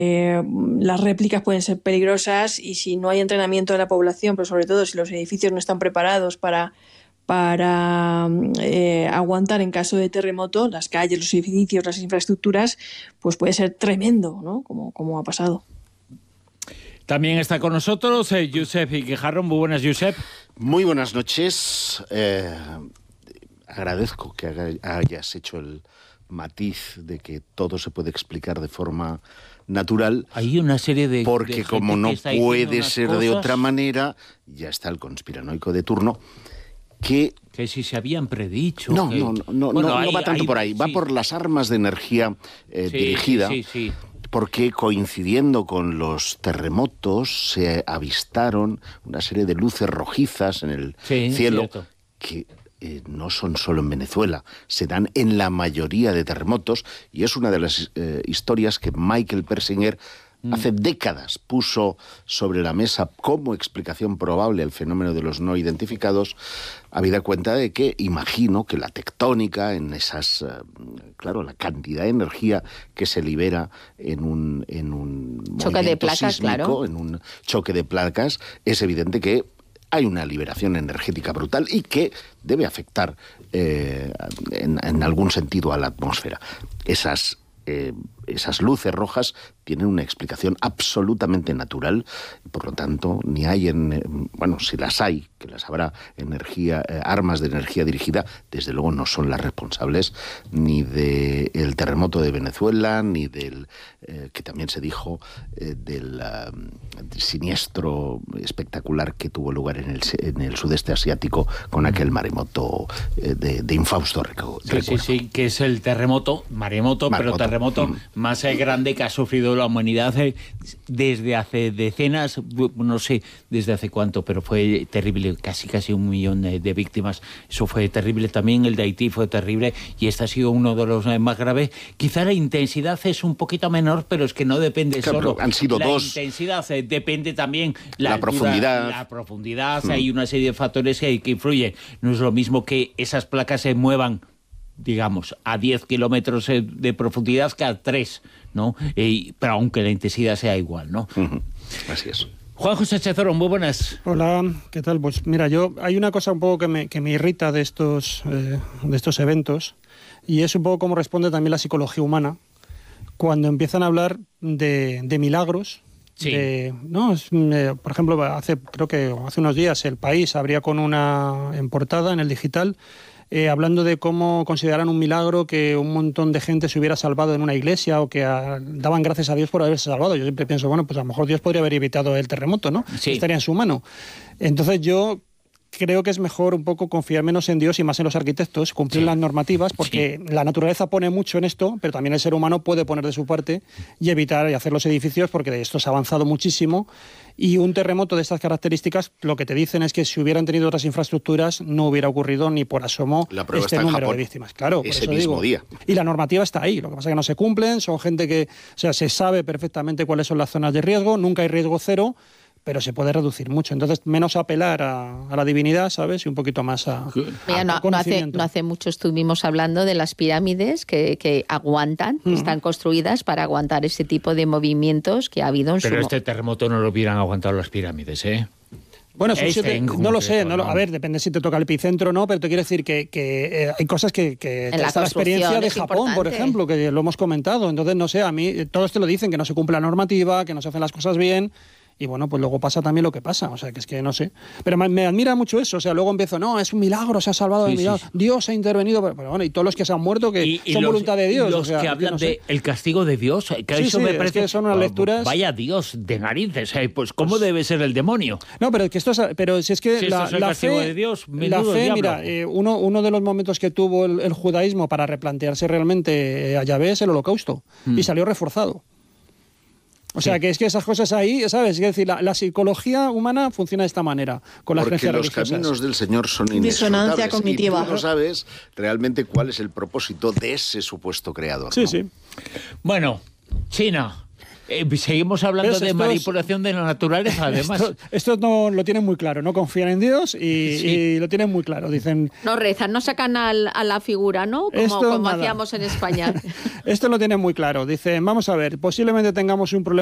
las réplicas pueden ser peligrosas y si no hay entrenamiento de la población, pero sobre todo si los edificios no están preparados para aguantar en caso de terremoto, las calles, los edificios, las infraestructuras, pues puede ser tremendo, ¿no? Como ha pasado. También está con nosotros Josep Guijarro. Muy buenas, Josep. Muy buenas noches. Agradezco que hayas hecho el matiz de que todo se puede explicar de forma natural. Hay una serie de... Porque como no puede ser de otra manera, ya está el conspiranoico de turno, que si se habían predicho. No va tanto por ahí. Va por las armas de energía dirigida. Sí. Porque coincidiendo con los terremotos se avistaron una serie de luces rojizas en el cielo, cierto, que no son solo en Venezuela, se dan en la mayoría de terremotos, y es una de las historias que Michael Persinger hace décadas puso sobre la mesa como explicación probable al fenómeno de los no identificados, habida cuenta de que imagino que la tectónica en esas, la cantidad de energía que se libera en un choque de placas, sísmico, claro, en un choque de placas, es evidente que hay una liberación energética brutal y que debe afectar en algún sentido a la atmósfera. Esas luces rojas tienen una explicación absolutamente natural y por lo tanto ni hay si las hay, que las habrá, armas de energía dirigida, desde luego no son las responsables ni del terremoto de Venezuela, ni del que también se dijo del siniestro espectacular que tuvo lugar en el sudeste asiático con aquel maremoto de infausto recuerdo. Sí, que es el maremoto, pero terremoto más grande que ha sufrido la humanidad desde hace decenas, no sé desde hace cuánto, pero fue terrible, casi 1 millón de víctimas. Eso fue terrible. También el de Haití fue terrible y este ha sido uno de los más graves. Quizá la intensidad es un poquito menor, pero es que no depende solo. Han sido la dos. Intensidad depende también la profundidad. La profundidad, hay una serie de factores que influyen. No es lo mismo que esas placas se muevan, digamos, a 10 kilómetros de profundidad que a 3, ¿no? Pero aunque la intensidad sea igual, ¿no? Así es. Juan José Chezorro, muy buenas. Hola, ¿qué tal? Pues mira, hay una cosa un poco que me irrita de estos eventos, y es un poco cómo responde también la psicología humana cuando empiezan a hablar de milagros. Sí. Por ejemplo, creo que hace unos días El País abría con una en portada en el digital, hablando de cómo consideran un milagro que un montón de gente se hubiera salvado en una iglesia, o que daban gracias a Dios por haberse salvado. Yo siempre pienso, pues a lo mejor Dios podría haber evitado el terremoto, ¿no? Sí. Estaría en su mano. Entonces yo creo que es mejor un poco confiar menos en Dios y más en los arquitectos, cumplir las normativas, porque la naturaleza pone mucho en esto, pero también el ser humano puede poner de su parte y evitar y hacer los edificios, porque esto se ha avanzado muchísimo. Y un terremoto de estas características, lo que te dicen es que si hubieran tenido otras infraestructuras no hubiera ocurrido ni por asomo este número de víctimas. Claro, ese mismo día. Y la normativa está ahí, lo que pasa es que no se cumplen, son gente que, se sabe perfectamente cuáles son las zonas de riesgo, nunca hay riesgo cero, pero se puede reducir mucho. Entonces, menos apelar a la divinidad, ¿sabes? Y un poquito más a conocimiento. No hace mucho estuvimos hablando de las pirámides que aguantan, que están construidas para aguantar ese tipo de movimientos que ha habido en Pero este terremoto no lo hubieran aguantado las pirámides, ¿eh? Bueno, no lo sé, a ver, depende si te toca el epicentro o no, pero te quiero decir que hay cosas que está la experiencia de Japón, por ejemplo, que lo hemos comentado. Entonces, no sé, a mí todos te lo dicen, que no se cumple la normativa, que no se hacen las cosas bien. Y bueno, pues luego pasa también lo que pasa, o sea, que es que no sé. Pero me admira mucho eso, o sea, luego empiezo, es un milagro, se ha salvado el milagro, Dios ha intervenido, pero bueno, y todos los que se han muerto que son voluntad de Dios. Los que hablan del castigo de Dios, que eso me parece que son unas lecturas... Vaya Dios de narices, pues ¿cómo debe ser el demonio? No, pero si es que la fe, de Dios, mira, uno de los momentos que tuvo el judaísmo para replantearse realmente a Yahvé es el holocausto, y salió reforzado. O sea, que es que esas cosas ahí, ¿sabes? Es decir, la psicología humana funciona de esta manera, con las creencias religiosas. Porque los caminos del Señor son disonancia inescrutables cognitiva. Y tú no sabes realmente cuál es el propósito de ese supuesto creador. Sí, ¿no? sí. Bueno, China. Seguimos hablando de manipulación de la naturaleza, además. Estos no lo tienen muy claro, no confían en Dios y lo tienen muy claro. Dicen... No rezan, no sacan a la figura, ¿no? Como hacíamos en España. Esto lo tienen muy claro. Dicen, vamos a ver, posiblemente tengamos un problema